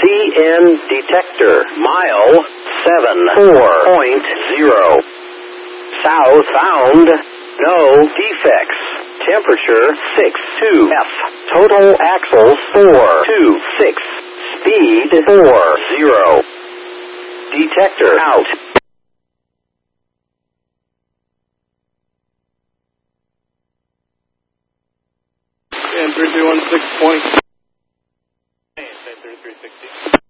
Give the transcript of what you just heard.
CN detector, mile 74.0. South bound, no defects. Temperature 62F. Total axles 426. Speed 40. Detector out. And 3216.20. 3360.